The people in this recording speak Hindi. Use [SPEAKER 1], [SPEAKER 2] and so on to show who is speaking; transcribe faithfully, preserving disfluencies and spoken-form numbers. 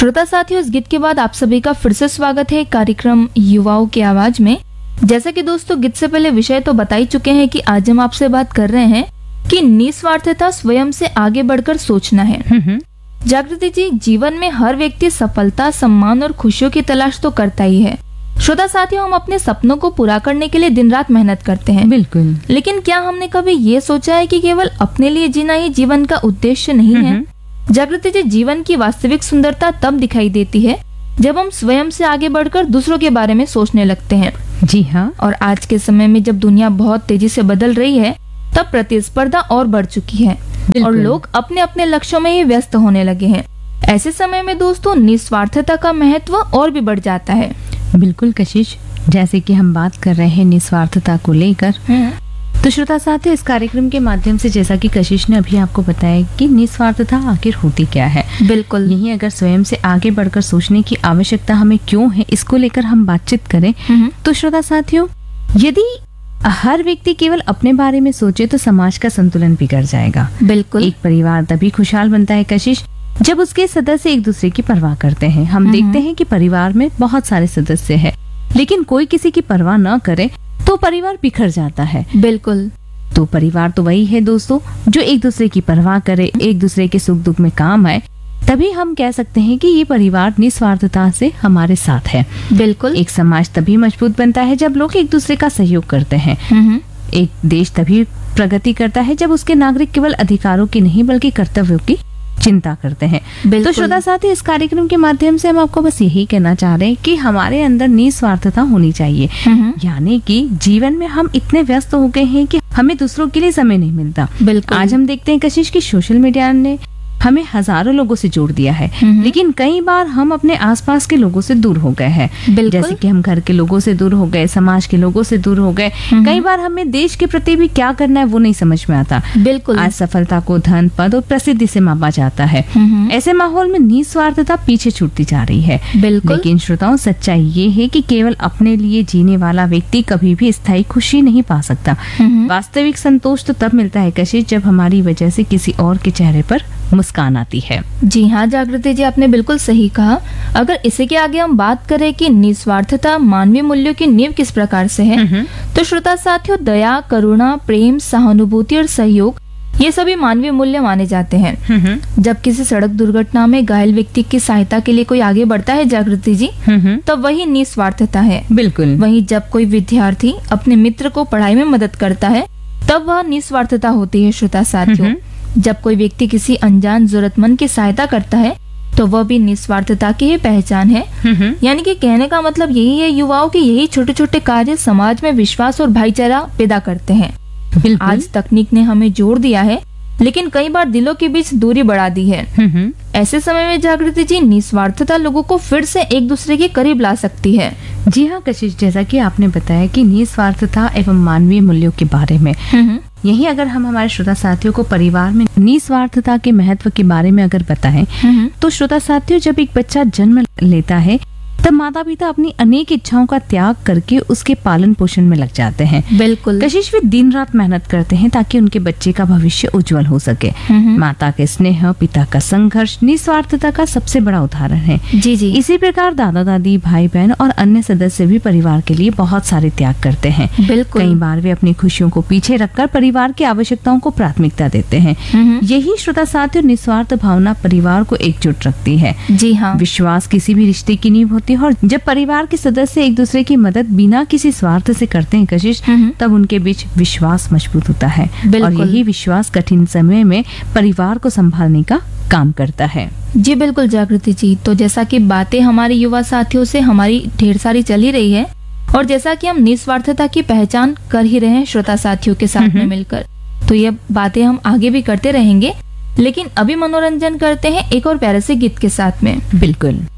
[SPEAKER 1] श्रोता साथियों, इस गीत के बाद आप सभी का फिर से स्वागत है कार्यक्रम युवाओं की आवाज में। जैसा कि दोस्तों गीत से पहले विषय तो बता ही चुके हैं कि आज हम आपसे बात कर रहे हैं कि निस्वार्थता स्वयं से आगे बढ़कर सोचना है। जागृति जी, जीवन में हर व्यक्ति सफलता, सम्मान और खुशियों की तलाश तो करता ही है। श्रोता साथियों, हम अपने सपनों को पूरा करने के लिए दिन रात मेहनत करते हैं।
[SPEAKER 2] बिल्कुल।
[SPEAKER 1] लेकिन क्या हमने कभी ये सोचा है कि केवल अपने लिए जीना ही जीवन का उद्देश्य नहीं है? जागृति जी, जीवन की वास्तविक सुंदरता तब दिखाई देती है जब हम स्वयं से आगे बढ़कर दूसरों के बारे में सोचने लगते हैं।
[SPEAKER 2] जी हाँ।
[SPEAKER 1] और आज के समय में जब दुनिया बहुत तेजी से बदल रही है, तब प्रतिस्पर्धा और बढ़ चुकी है और लोग अपने अपने लक्ष्यों में ही व्यस्त होने लगे हैं। ऐसे समय में दोस्तों निस्वार्थता का महत्व और भी बढ़ जाता है।
[SPEAKER 2] बिल्कुल कशिश, जैसे कि हम बात कर रहे हैं निस्वार्थता को लेकर, तो श्रोता साथियों, इस कार्यक्रम के माध्यम से जैसा कि कशिश ने अभी आपको बताया कि निस्वार्थता आखिर होती क्या है।
[SPEAKER 1] बिल्कुल।
[SPEAKER 2] यही अगर स्वयं से आगे बढ़कर सोचने की आवश्यकता हमें क्यों है, इसको लेकर हम बातचीत करें तो श्रोता साथियों, यदि हर व्यक्ति केवल अपने बारे में सोचे तो समाज का संतुलन बिगड़ जाएगा।
[SPEAKER 1] बिल्कुल।
[SPEAKER 2] एक परिवार तभी खुशहाल बनता है कशिश जब उसके सदस्य एक दूसरे की परवाह करते हैं। हम देखते हैं कि परिवार में बहुत सारे सदस्य हैं, लेकिन कोई किसी की परवाह न करे तो परिवार बिखर जाता है।
[SPEAKER 1] बिल्कुल।
[SPEAKER 2] तो परिवार तो वही है दोस्तों जो एक दूसरे की परवाह करे, एक दूसरे के सुख दुख में काम आए, तभी हम कह सकते हैं कि ये परिवार निस्वार्थता से हमारे साथ है।
[SPEAKER 1] बिल्कुल।
[SPEAKER 2] एक समाज तभी मजबूत बनता है जब लोग एक दूसरे का सहयोग करते हैं। एक देश तभी प्रगति करता है जब उसके नागरिक केवल अधिकारों की नहीं बल्कि कर्तव्यों की चिंता करते हैं। तो श्रोता साथी, इस कार्यक्रम के माध्यम से हम आपको बस यही कहना चाह रहे हैं कि हमारे अंदर निस्वार्थता होनी चाहिए। यानी कि जीवन में हम इतने व्यस्त हो गए हैं कि हमें दूसरों के लिए समय नहीं मिलता।
[SPEAKER 1] बिल्कुल।
[SPEAKER 2] आज हम देखते हैं कशिश की सोशल मीडिया ने हमें हजारों लोगों से जोड़ दिया है, लेकिन कई बार हम अपने आसपास के लोगों से दूर हो गए हैं। जैसे कि हम घर के लोगों से दूर हो गए, समाज के लोगों से दूर हो गए। कई बार हमें देश के प्रति भी क्या करना है वो नहीं समझ में आता।
[SPEAKER 1] बिल्कुल।
[SPEAKER 2] आज सफलता को धन, पद और प्रसिद्धि से मापा जाता है। ऐसे माहौल में निस्वार्थता पीछे छूटती जा रही है।
[SPEAKER 1] बिल्कुल।
[SPEAKER 2] लेकिन श्रोताओं, सच्चाई ये है कि केवल अपने लिए जीने वाला व्यक्ति कभी भी स्थायी खुशी नहीं पा सकता। वास्तविक संतोष तो तब मिलता है कशिश जब हमारी वजह से किसी और के चेहरे पर मुस्कान आती है।
[SPEAKER 1] जी हाँ जागृति जी, आपने बिल्कुल सही कहा। अगर इसी के आगे हम बात करें कि निस्वार्थता मानवीय मूल्यों की नींव किस प्रकार से है, तो श्रोता साथियों, दया, करुणा, प्रेम, सहानुभूति और सहयोग, ये सभी मानवीय मूल्य माने जाते हैं। जब किसी सड़क दुर्घटना में घायल व्यक्ति की सहायता के लिए कोई आगे बढ़ता है जागृति जी, तब वही निस्वार्थता है।
[SPEAKER 2] बिल्कुल।
[SPEAKER 1] वहीं जब कोई विद्यार्थी अपने मित्र को पढ़ाई में मदद करता है, तब वह निस्वार्थता होती है। श्रोता साथियों, जब कोई व्यक्ति किसी अनजान जरूरतमंद की सहायता करता है तो वह भी निस्वार्थता की ही पहचान है। यानी कि कहने का मतलब यही है युवाओं के यही छोटे छोटे कार्य समाज में विश्वास और भाईचारा पैदा करते हैं। आज तकनीक ने हमें जोड़ दिया है, लेकिन कई बार दिलों के बीच दूरी बढ़ा दी है। ऐसे समय में जागृति जी, निस्वार्थता लोगों को फिर से एक दूसरे के करीब ला सकती है।
[SPEAKER 2] जी हाँ कशिश, जैसा कि आपने बताया कि निस्वार्थता एवं मानवीय मूल्यों के बारे में, यही अगर हम हमारे श्रोता साथियों को परिवार में निस्वार्थता के महत्व के बारे में अगर बताएं, तो श्रोता साथियों, जब एक बच्चा जन्म लेता है तब माता पिता अपनी अनेक इच्छाओं का त्याग करके उसके पालन पोषण में लग जाते हैं।
[SPEAKER 1] बिल्कुल।
[SPEAKER 2] कशिश वे दिन रात मेहनत करते हैं ताकि उनके बच्चे का भविष्य उज्जवल हो सके। माता के स्नेह, पिता का संघर्ष निस्वार्थता का सबसे बड़ा उदाहरण है।
[SPEAKER 1] जी जी।
[SPEAKER 2] इसी प्रकार दादा दादी, भाई बहन और अन्य सदस्य भी परिवार के लिए बहुत सारे त्याग करते हैं।
[SPEAKER 1] बिल्कुल।
[SPEAKER 2] कई बार वे अपनी खुशियों को पीछे रखकर परिवार की आवश्यकताओं को प्राथमिकता देते हैं। यही श्रोता साथियों, निस्वार्थ भावना परिवार को एकजुट रखती है।
[SPEAKER 1] जी हाँ।
[SPEAKER 2] विश्वास किसी भी रिश्ते की नींव होती है और जब परिवार के सदस्य एक दूसरे की मदद बिना किसी स्वार्थ से करते हैं कशिश, तब उनके बीच विश्वास मजबूत होता है और यही विश्वास कठिन समय में परिवार को संभालने का काम करता है।
[SPEAKER 1] जी बिल्कुल जागृति जी, तो जैसा कि बातें हमारे युवा साथियों से हमारी ढेर सारी चली रही है और जैसा कि हम निस्वार्थता की पहचान कर ही रहे हैं श्रोता साथियों के साथ में मिलकर, तो ये बातें हम आगे भी करते रहेंगे। लेकिन अभी मनोरंजन करते हैं एक और प्यारे से गीत के साथ में।
[SPEAKER 2] बिल्कुल।